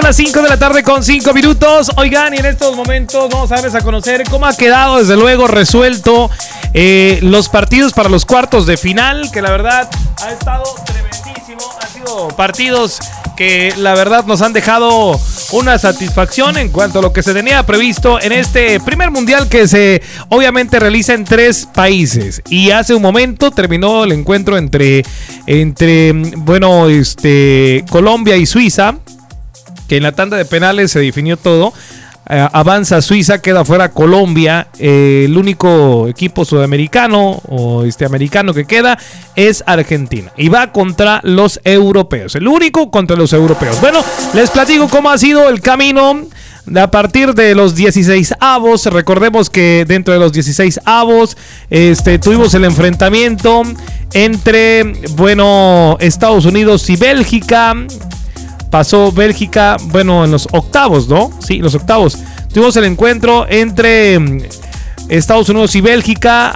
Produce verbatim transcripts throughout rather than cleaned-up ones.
las cinco de la tarde con cinco minutos. Oigan, y en estos momentos vamos a darles a conocer cómo ha quedado, desde luego, resuelto eh, los partidos para los cuartos de final, que la verdad ha estado tremendísimo. Han sido partidos que la verdad nos han dejado una satisfacción en cuanto a lo que se tenía previsto en este primer mundial, que se obviamente realiza en tres países. Y hace un momento terminó el encuentro entre, entre bueno, este, Colombia y Suiza, que en la tanda de penales se definió todo. Eh, avanza Suiza, queda fuera Colombia. Eh, el único equipo sudamericano o este americano que queda es Argentina, y va contra los europeos, el único contra los europeos. Bueno, les platico cómo ha sido el camino a partir de los dieciséis avos. Recordemos que dentro de los dieciséis avos este, tuvimos el enfrentamiento entre, bueno, Estados Unidos y Bélgica. Pasó Bélgica, bueno, en los octavos, ¿no? Sí, los octavos. Tuvimos el encuentro entre Estados Unidos y Bélgica.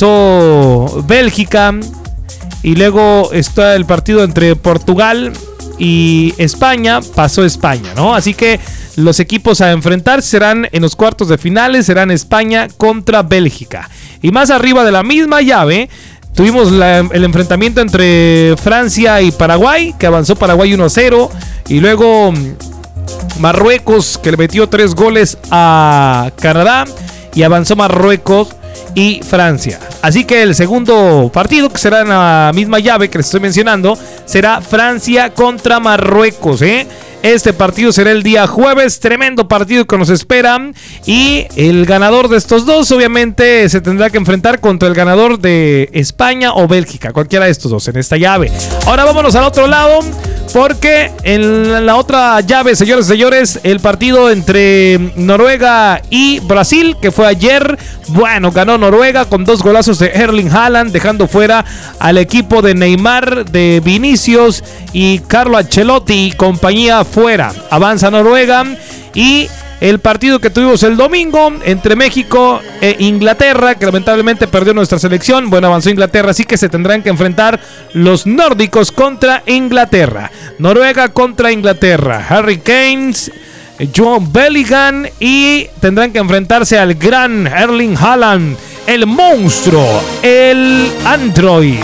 Avanzó Bélgica. Y luego está el partido entre Portugal y España. Pasó España, ¿no? Así que los equipos a enfrentar serán en los cuartos de finales. Serán España contra Bélgica. Y más arriba de la misma llave tuvimos la, el enfrentamiento entre Francia y Paraguay, que avanzó Paraguay uno a cero. Y luego Marruecos, que le metió tres goles a Canadá, y avanzó Marruecos y Francia. Así que el segundo partido, que será en la misma llave que les estoy mencionando, será Francia contra Marruecos, ¿eh? Este partido será el día jueves, tremendo partido que nos espera, y el ganador de estos dos obviamente se tendrá que enfrentar contra el ganador de España o Bélgica, cualquiera de estos dos en esta llave. Ahora vámonos al otro lado, porque en la otra llave, señores y señores, el partido entre Noruega y Brasil, que fue ayer, bueno, ganó Noruega con dos golazos de Erling Haaland, dejando fuera al equipo de Neymar, de Vinicius y Carlo Ancelotti y compañía fuera. Avanza Noruega. Y el partido que tuvimos el domingo entre México e Inglaterra, que lamentablemente perdió nuestra selección, bueno, avanzó Inglaterra, así que se tendrán que enfrentar los nórdicos contra Inglaterra. Noruega contra Inglaterra. Harry Kane, Joe Bellingham, y tendrán que enfrentarse al gran Erling Haaland, el monstruo, el Android.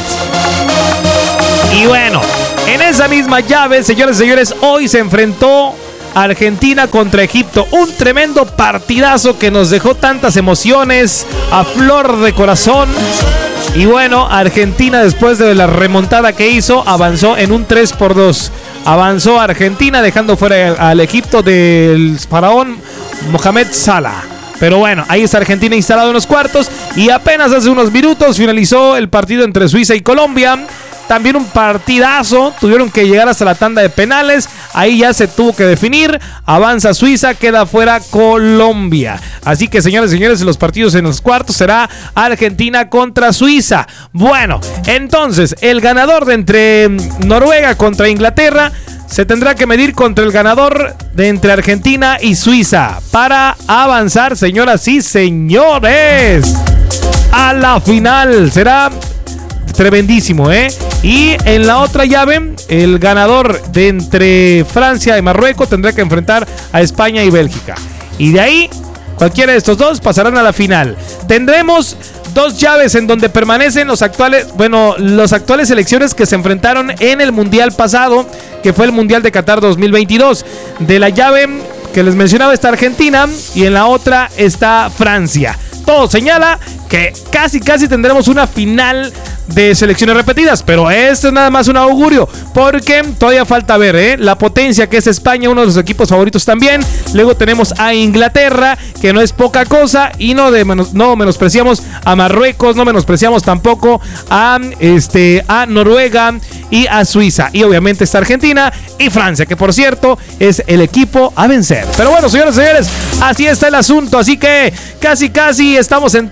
Y bueno, en esa misma llave, señores y señores, hoy se enfrentó Argentina contra Egipto. Un tremendo partidazo que nos dejó tantas emociones a flor de corazón. Y bueno, Argentina, después de la remontada que hizo, avanzó en un tres por dos. Avanzó Argentina, dejando fuera al Egipto del faraón Mohamed Salah. Pero bueno, ahí está Argentina instalado en los cuartos. Y apenas hace unos minutos finalizó el partido entre Suiza y Colombia. También un partidazo, tuvieron que llegar hasta la tanda de penales, ahí ya se tuvo que definir, avanza Suiza, queda fuera Colombia. Así que, señores y señores, los partidos en los cuartos será Argentina contra Suiza. Bueno, entonces, el ganador de entre Noruega contra Inglaterra se tendrá que medir contra el ganador de entre Argentina y Suiza para avanzar, señoras y señores, a la final. Será tremendísimo, ¿eh? Y en la otra llave, el ganador de entre Francia y Marruecos tendrá que enfrentar a España y Bélgica. Y de ahí, cualquiera de estos dos pasarán a la final. Tendremos dos llaves en donde permanecen los actuales, bueno, las actuales selecciones que se enfrentaron en el Mundial pasado, que fue el Mundial de Qatar dos mil veintidós. De la llave que les mencionaba está Argentina, y en la otra está Francia. Todo señala que casi casi tendremos una final de selecciones repetidas, pero esto es nada más un augurio, porque todavía falta ver, ¿eh? La potencia que es España, uno de los equipos favoritos también. Luego tenemos a Inglaterra, que no es poca cosa, y no, de menos, no menospreciamos a Marruecos, no menospreciamos tampoco a, este, a Noruega y a Suiza, y obviamente está Argentina y Francia, que por cierto es el equipo a vencer. Pero bueno, señores y señores, así está el asunto, así que casi casi estamos entrando, ya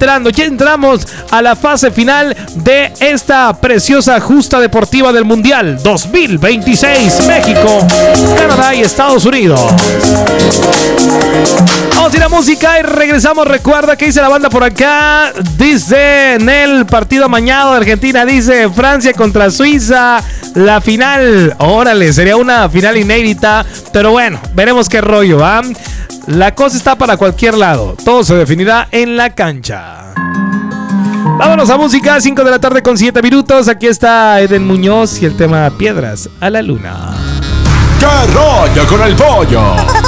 entramos a la fase final de esta preciosa justa deportiva del Mundial dos mil veintiséis. México, Canadá y Estados Unidos. Vamos a ir a música y regresamos. Recuerda que dice la banda por acá. Dice en el partido amañado de Argentina, dice Francia contra Suiza, la final. Órale, sería una final inédita, pero bueno, veremos qué rollo, ¿va? La cosa está para cualquier lado. Todo se definirá en la cancha. Vámonos a música, cinco de la tarde con siete minutos. Aquí está Eden Muñoz y el tema Piedras a la Luna. ¡Qué rollo con el pollo!